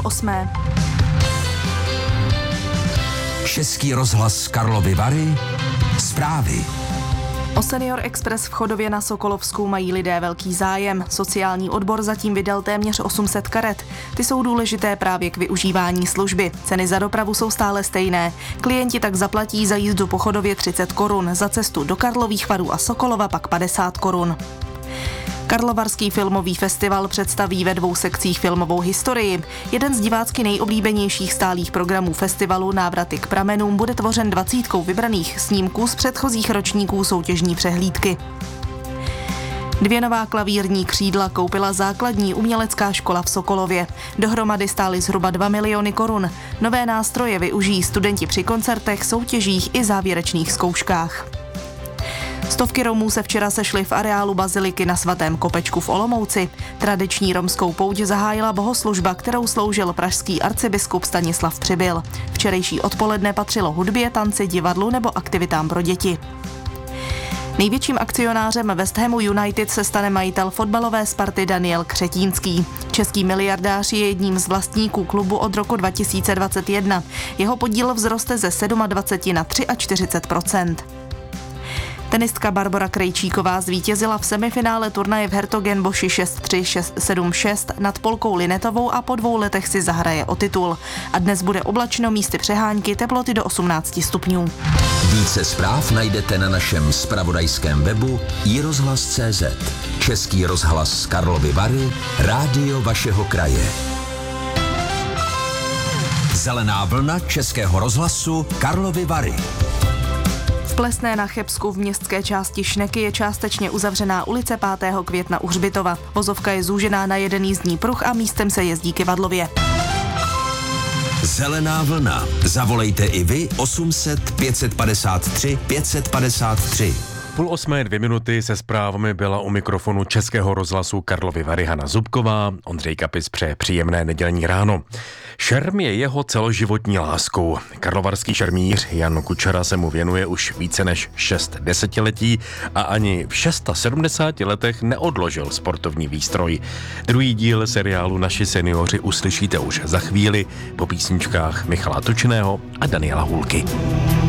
8:30. Český rozhlas Karlovy Vary. Zprávy. O Senior Express v Chodově na Sokolovsku mají lidé velký zájem. Sociální odbor zatím vydal téměř 800 karet. Ty jsou důležité právě k využívání služby. Ceny za dopravu jsou stále stejné. Klienti tak zaplatí za jízdu po Chodově 30 korun, za cestu do Karlových Varů a Sokolova pak 50 korun. Karlovarský filmový festival představí ve 2 sekcích filmovou historii. Jeden z divácky nejoblíbenějších stálých programů festivalu Návraty k pramenům bude tvořen 20 vybraných snímků z předchozích ročníků soutěžní přehlídky. 2 nová klavírní křídla koupila základní umělecká škola v Sokolově. Dohromady stály zhruba 2 miliony korun. Nové nástroje využijí studenti při koncertech, soutěžích i závěrečných zkouškách. Stovky Romů se včera sešly v areálu baziliky na Svatém Kopečku v Olomouci. Tradiční romskou pouť zahájila bohoslužba, kterou sloužil pražský arcibiskup Stanislav Přibyl. Včerejší odpoledne patřilo hudbě, tanci, divadlu nebo aktivitám pro děti. Největším akcionářem West Hamu United se stane majitel fotbalové Sparty Daniel Křetínský. Český miliardář je jedním z vlastníků klubu od roku 2021. Jeho podíl vzroste ze 27 na 43%. Tenistka Barbora Krejčíková zvítězila v semifinále turnaje v Hertogenboši 6-3, 6-7-6 nad Polkou Linetovou a po 2 letech si zahraje o titul. A dnes bude oblačno, místy přehánky, teploty do 18 stupňů. Více zpráv najdete na našem zpravodajském webu iRozhlas.cz. Český rozhlas Karlovy Vary, rádio vašeho kraje. Zelená vlna Českého rozhlasu Karlovy Vary. V Plesné na Chebsku v městské části Šneky je částečně uzavřená ulice 5. května u Hřbitova. Vozovka je zúžená na jeden jízdní pruh a místem se jezdí Kyvadlově. Zelená vlna. Zavolejte i vy 800 553 553. 7:30 se zprávami byla u mikrofonu Českého rozhlasu Karlovy Vary Hana Zubková. Ondřej Kapis přeje příjemné nedělní ráno. Šerm je jeho celoživotní láskou. Karlovarský šermíř Jan Kučera se mu věnuje už více než 6 desetiletí a ani v 76 letech neodložil sportovní výstroj. Druhý díl seriálu Naši seniori uslyšíte už za chvíli po písničkách Michala Tučného a Daniela Hulky.